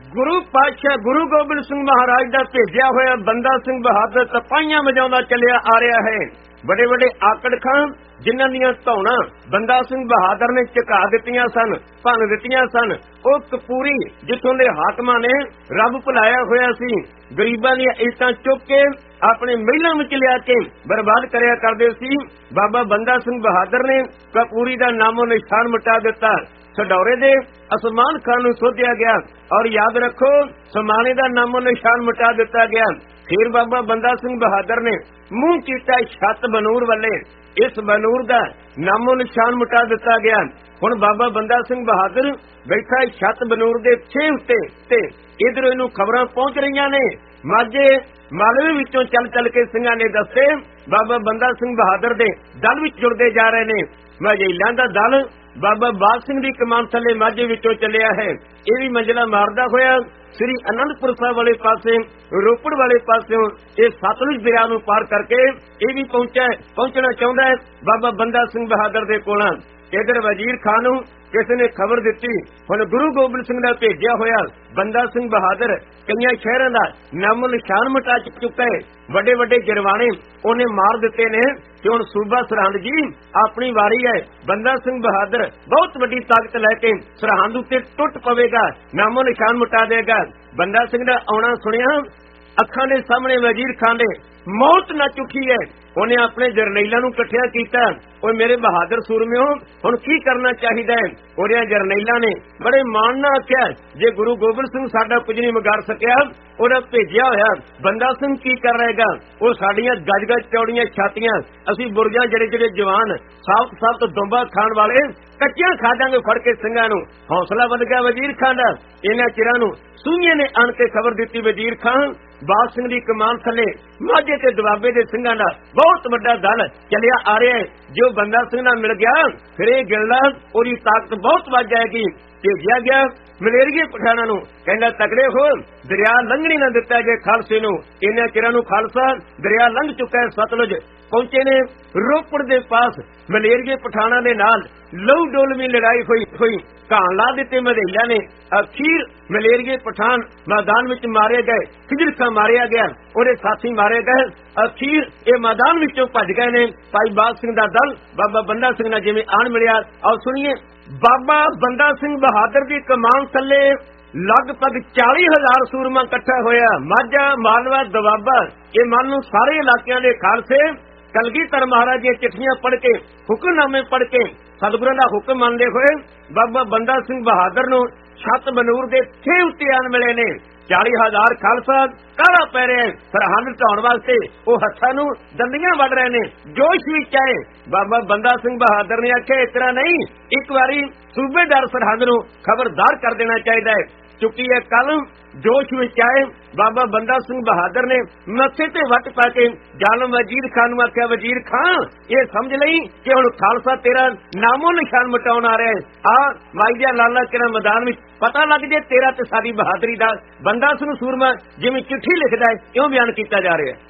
गुरु पातशाह गुरु गोबिंद सिंह महाराज का भेजिया होया बंदा सिंह बहादुर तपाइयां वजाउंदा चलिया आ रहा है। बड़े बड़े आकड़ खां जिन्हां दीयां धौणां बंदा सिंह बहादुर ने झुका दित्तियां सन, भन दित्तियां सन। ओ कपूरी जिथों दे हाकमां ने रब भुलाया होया सी, गरीबां दीयां इज्जतां चुक के अपने महिलां विच लिया के बर्बाद करया करदे सी। बाबा बंदा सिंह बहादुर ने कपूरी दा नामो निशान मिटा दिता। सडौरे दे असमान खान नूं सोधिया गया और याद रखो समाने दा नामो निशान मिटा दिता गया। फिर बाबा बंदा सिंह बहादुर ने मुंह कीता छत बनूर वाले, इस बनूर दा नामो निशान मिटा दिता गया। हुण बाबा बंदा सिंह बहादुर बैठा छत बनूर दे छे उत्ते ते इधर इनू खबरां पहुंच रही ने। माझे मालवे विचों चल चल के सिंघां ने दसे बाबा बंदा सिंह बहादुर दे दल विच जुड़दे जा रहे ने। माझेलां दा दल बाबा बाग सिंह दी कमान थले माझे विचों चलिया है। ये भी मंजिला मारदा होया श्री आनंदपुर साहब वाले पासे रोपड़ वाले पासों ये सतलुज दरिया नूं पार करके ये भी पहुंचना चाहुंदा है बाबा बंदा सिंह बहादुर दे कोल। इधर वजीर खान नूं किसी ने खबर दी, हुण गुरु गोबिंद सिंह दा भेजिया होया बंदा सिंह बहादुर कई शहरों का नामो निशान मिटा चुका है। बड़े बड़े जरवाने उन्हें मार दिते ने कि हुण सूबा सरहंद जी अपनी वारी है। बंदा सिंह बहादुर बहुत बड़ी ताकत लैके सरहंद उत्ते टुट पवेगा, नामो निशान मिटा देगा। बंदा सिंह दा आउणा सुनिया अखां दे सामने वजीर खान दे मौत ना चुकी है। उन्हें अपने जरनैलों नूं इकट्ठा कीता, ओए मेरे बहादुर सूरमिओ हुण की करना चाहिए है। उहदे जरनैलों ने बड़े मान नाल आख्या जे गुरु गोबिंद सिंह साडा कुछ नहीं विगाड़ सकिया, उहदा भेजिया होया बंदा सिंह की कर रहेगा। वो साडियां गज गज चौड़ियां छातियां असीं बुरजां ਜਿਹੜੇ जवान साफ तो दुंबा खाण वाले कच्चियां खा जांगे फड़ के ਸਿੰਘਾਂ ਨੂੰ। हौसला वध गया वजीर खान दा। इन्हां चिरां नूं सूईए ने आण के खबर दी वजीर खान बाग सिंह दी कमान थले माझे ते दुआबे दे ਸਿੰਘਾਂ दा बहुत वड्डा दल चलिया आ रहा है। जो बंदा सिंह नाल मिल गया फिर ये गिलना ओदी ताकत बहुत वध जाएगी। भेजिया गया मलेरिए पठाणा नूं कहंदा तगड़े हो दरिया लंघणी ना दिता जे खालसे नूं। इन्हां चिरां नूं खालसा दरिया लंघ चुका है, सतलुज पहुंचे ने रोपड़ दे पास। मलेरिए पठाणा दे नाल लहू डोलवी लड़ाई हुई घाण ला दिते मधेलिया ने। अखीर मलेरिए पठान मैदान विच मारे गए, खिजर खां मारिया गया, उहदे साथी मारे गए। अखीर ये मैदान विचों भज गए ने भाई बाग सिंह दा दल बाबा बंदा सिंह नाल जिवें आण मिलिया। और सुनिए बाबा बंदा सिंह बहादुर दी कमान थले लगभग 40,000 सूरमा इकट्ठा होया। माझा मालवा दुआबा ये मान लो सारे इलाकियां दे खालसे कलगीधर महाराज दी चिट्ठियां पढ़ के हुक्मनामे पढ़ के सतगुरां दा हुक्म मनदे होए बाबा बंदा सिंह बहादुर नूं छत बनूर दे 6 उत्ते आण मिले ने। 40,000 खालसा काला पै रहा है सरहंद ढाउण वास्ते, वो हत्थां नूं दंदियां वड़ रहे ने। जोश विच आए बाबा बंदा सिंह बहादुर ने आख्या इस तरह नहीं, एक बारी सूबेदार सरहंद नूं खबरदार कर देना चाहिए है। चुकी है कल जोश विच आए बाबा बंदा सिंह बहादुर ने मथे ते वट पा के जालम वजीर खान नूं आख्या वजीर खान ये समझ लई कि हुण खालसा तेरा नामो निशान मिटाउण आ रहा है। आ माई दिया लाला तेरा मैदान विच पता लग जाए तेरा ते साडी बहादुरी दा। बंदा सिंह सूरमा जिवें चिट्ठी लिखदा है इउं बयान कीता जा रहा है।